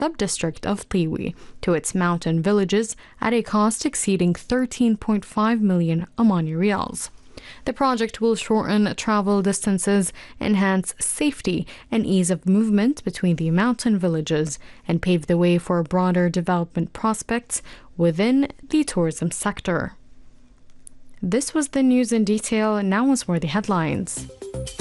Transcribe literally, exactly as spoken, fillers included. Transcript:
sub-district of Pliwi to its mountain villages at a cost exceeding thirteen point five million Omani Riyals. The project will shorten travel distances, enhance safety and ease of movement between the mountain villages, and pave the way for broader development prospects within the tourism sector. This was the news in detail. Now is for the headlines.